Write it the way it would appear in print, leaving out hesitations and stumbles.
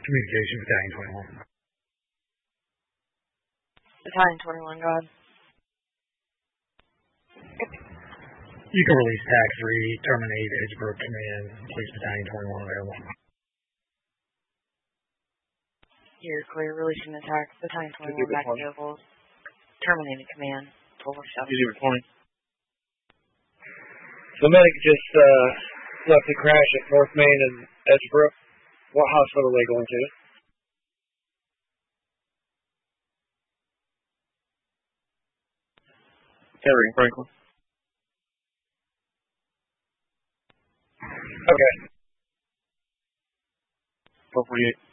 Communication Battalion 21. Battalion 21, go ahead. You can release TAC 3, terminate Edgebrook Command, Police Battalion 21 available. You're clear, releasing attack, Battalion 21 back vehicles, terminating command, over 7. Easy with 20. The medic just left the crash at North Main and Edgebrook. What hospital are they going to? Terry Franklin. Okay. 448.